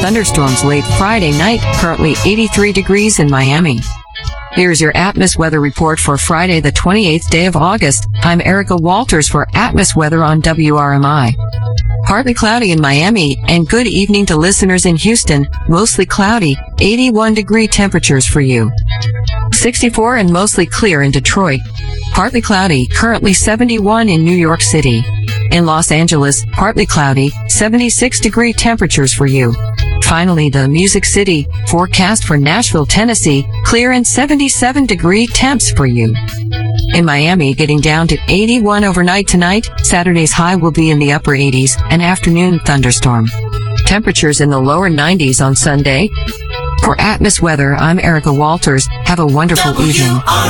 Thunderstorms late Friday night, currently 83 degrees in Miami. Here's your Atmos weather report for Friday, the 28th day of August. I'm Erica Walters for Atmos weather on WRMI. Partly cloudy in Miami, and good evening to listeners in Houston. Mostly cloudy, 81-degree temperatures for you. 64 and mostly clear in Detroit. Partly cloudy, currently 71 in New York City. In Los Angeles, partly cloudy, 76-degree temperatures for you. Finally, the Music City, forecast for Nashville, Tennessee, clear and 77-degree temps for you. In Miami, getting down to 81 overnight tonight. Saturday's high will be in the upper 80s, an afternoon thunderstorm. Temperatures in the lower 90s on Sunday. For Atmos weather, I'm Erica Walters. Have a wonderful evening.